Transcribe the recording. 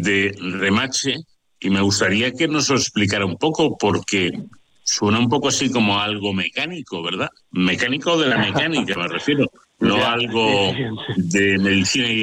de remache y me gustaría que nos lo explicara un poco porque suena un poco así como algo mecánico, ¿verdad? Mecánico de la mecánica, me refiero, no Ya, sí, algo sí, de medicina y